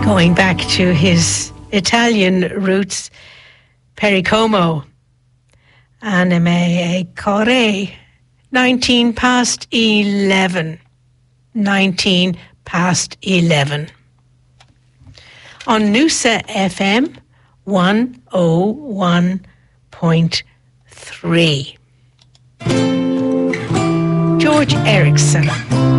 Going back to his Italian roots, Pericomo, Anime Corre, 19 past 11. 19 past 11. On Noosa FM 101.3. George Erickson.